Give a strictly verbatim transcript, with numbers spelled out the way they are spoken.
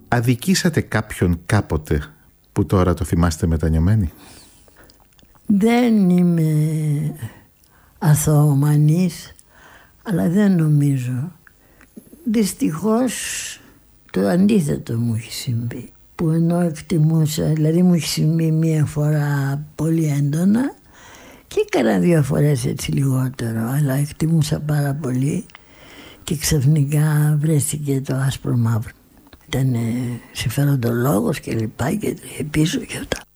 αδικήσατε κάποιον κάποτε που τώρα το θυμάστε μετανιωμένοι? Δεν είμαι αθωομανής, αλλά δεν νομίζω. Δυστυχώς το αντίθετο μου έχει συμβεί, που ενώ εκτιμούσα, δηλαδή μου έχει συμβεί μία φορά πολύ έντονα και έκανα δύο φορές έτσι λιγότερο, αλλά εκτιμούσα πάρα πολύ και ξαφνικά βρέθηκε το άσπρο μαύρο. Ήταν συμφέροντολόγος και λοιπά και πίσω και αυτά.